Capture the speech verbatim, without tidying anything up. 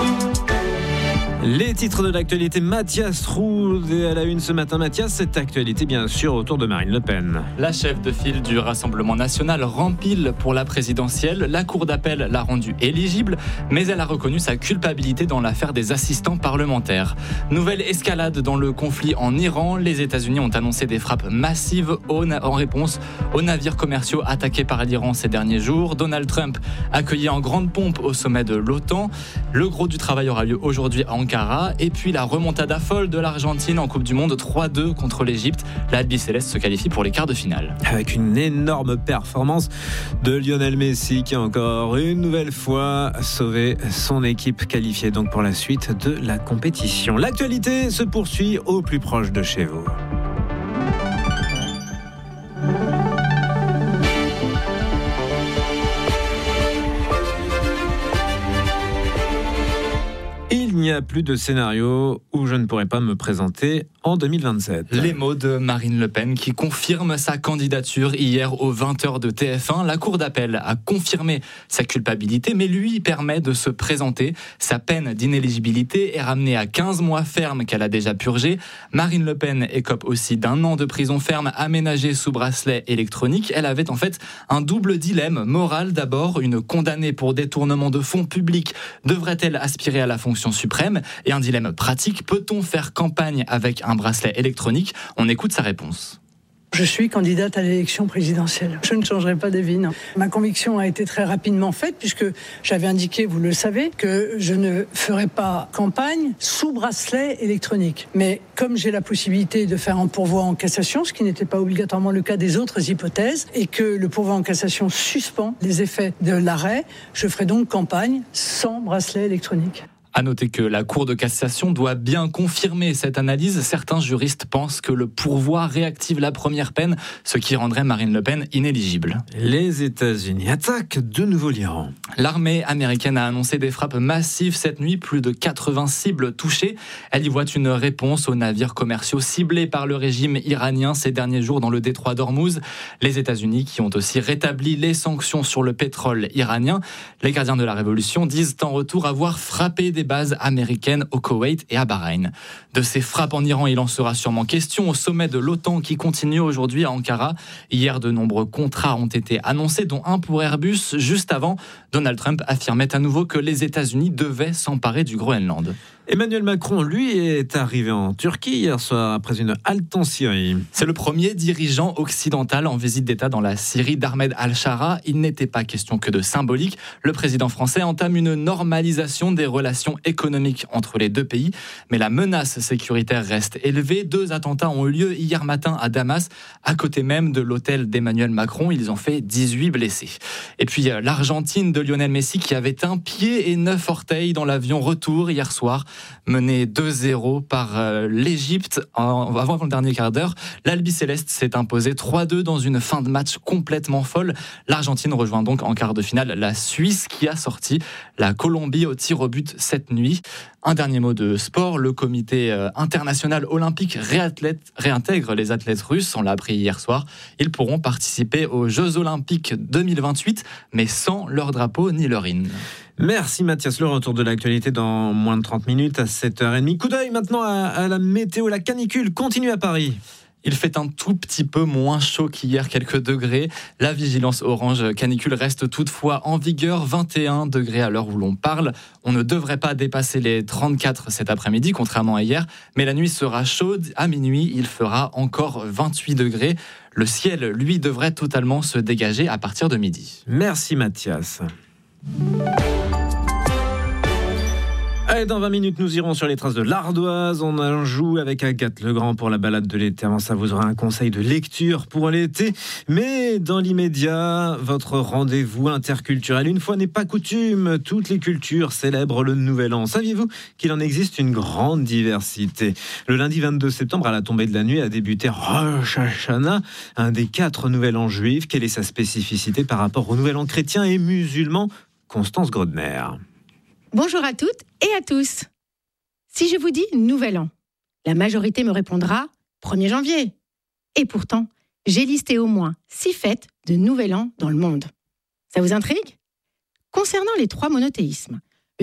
Les titres de l'actualité, Mathias Roux est à la une ce matin. Mathias, cette actualité bien sûr autour de Marine Le Pen. La chef de file du Rassemblement national rempile pour la présidentielle. La cour d'appel l'a rendue éligible, mais elle a reconnu sa culpabilité dans l'affaire des assistants parlementaires. Nouvelle escalade dans le conflit en Iran. Les États-Unis ont annoncé des frappes massives en réponse aux navires commerciaux attaqués par l'Iran ces derniers jours. Donald Trump accueilli en grande pompe au sommet de l'OTAN. Le gros du travail aura lieu aujourd'hui à Ankara. Et puis la remontada folle de l'Argentine en Coupe du Monde trois deux contre l'Égypte. L'Albiceleste se qualifie pour les quarts de finale. Avec une énorme performance de Lionel Messi qui a encore une nouvelle fois sauvé son équipe qualifiée donc pour la suite de la compétition. L'actualité se poursuit au plus proche de chez vous. Il n'y a plus de scénario où je ne pourrais pas me présenter en deux mille vingt-sept. Les mots de Marine Le Pen qui confirme sa candidature hier aux vingt heures de T F un. La cour d'appel a confirmé sa culpabilité, mais lui permet de se présenter. Sa peine d'inéligibilité est ramenée à quinze mois ferme qu'elle a déjà purgé. Marine Le Pen écope aussi d'un an de prison ferme aménagée sous bracelet électronique. Elle avait en fait un double dilemme moral. D'abord, une condamnée pour détournement de fonds publics devrait-elle aspirer à la fonction suprême ? Et un dilemme pratique, peut-on faire campagne avec un bracelet électronique ? On écoute sa réponse. Je suis candidate à l'élection présidentielle. Je ne changerai pas d'avis, non. Ma conviction a été très rapidement faite puisque j'avais indiqué, vous le savez, que je ne ferai pas campagne sous bracelet électronique. Mais comme j'ai la possibilité de faire un pourvoi en cassation, ce qui n'était pas obligatoirement le cas des autres hypothèses, et que le pourvoi en cassation suspend les effets de l'arrêt, je ferai donc campagne sans bracelet électronique. À noter que la Cour de cassation doit bien confirmer cette analyse. Certains juristes pensent que le pourvoi réactive la première peine, ce qui rendrait Marine Le Pen inéligible. Les États-Unis attaquent de nouveau l'Iran. L'armée américaine a annoncé des frappes massives cette nuit, plus de quatre-vingts cibles touchées. Elle y voit une réponse aux navires commerciaux ciblés par le régime iranien ces derniers jours dans le détroit d'Ormuz. Les États-Unis qui ont aussi rétabli les sanctions sur le pétrole iranien. Les gardiens de la révolution disent en retour avoir frappé des bases américaines au Koweït et à Bahreïn. De ces frappes en Iran, il en sera sûrement question au sommet de l'OTAN qui continue aujourd'hui à Ankara. Hier, de nombreux contrats ont été annoncés, dont un pour Airbus. Juste avant, Donald Trump affirmait à nouveau que les États-Unis devaient s'emparer du Groenland. Emmanuel Macron, lui, est arrivé en Turquie hier soir après une halte en Syrie. C'est le premier dirigeant occidental en visite d'État dans la Syrie d'Ahmed al-Shara. Il n'était pas question que de symbolique. Le président français entame une normalisation des relations économiques entre les deux pays. Mais la menace sécuritaire reste élevée. Deux attentats ont eu lieu hier matin à Damas, à côté même de l'hôtel d'Emmanuel Macron. Ils ont fait dix-huit blessés. Et puis l'Argentine de Lionel Messi qui avait un pied et neuf orteils dans l'avion retour hier soir. Mené deux zéro par euh, l'Égypte en, avant le dernier quart d'heure. L'Albiceleste s'est imposé trois deux dans une fin de match complètement folle. L'Argentine rejoint donc en quart de finale la Suisse qui a sorti la Colombie au tir au but cette nuit. Un dernier mot de sport, le comité euh, international olympique réathlète, réintègre les athlètes russes, on l'a appris hier soir. Ils pourront participer aux Jeux olympiques deux mille vingt-huit, mais sans leur drapeau ni leur hymne. Merci Mathias, le retour de l'actualité dans moins de trente minutes à sept heures trente. Coup d'œil maintenant à, à la météo, la canicule continue à Paris. Il fait un tout petit peu moins chaud qu'hier, quelques degrés. La vigilance orange canicule reste toutefois en vigueur, vingt et un degrés à l'heure où l'on parle. On ne devrait pas dépasser les trente-quatre cet après-midi, contrairement à hier. Mais la nuit sera chaude. À minuit, il fera encore vingt-huit degrés. Le ciel, lui, devrait totalement se dégager à partir de midi. Merci Mathias. Allez, dans vingt minutes, nous irons sur les traces de l'Ardoise. On en joue avec Agathe Legrand pour la balade de l'été. Avant ça, vous aurez un conseil de lecture pour l'été. Mais dans l'immédiat, votre rendez-vous interculturel. Une fois n'est pas coutume, toutes les cultures célèbrent le Nouvel An. Saviez-vous qu'il en existe une grande diversité ? Le lundi vingt-deux septembre, à la tombée de la nuit, a débuté Rosh Hashanah, un des quatre Nouvel An juifs. Quelle est sa spécificité par rapport au Nouvel An chrétien et musulman ? Constance Grodner. Bonjour à toutes et à tous. Si je vous dis Nouvel An, la majorité me répondra premier janvier. Et pourtant, j'ai listé au moins six fêtes de Nouvel An dans le monde. Ça vous intrigue ? Concernant les trois monothéismes,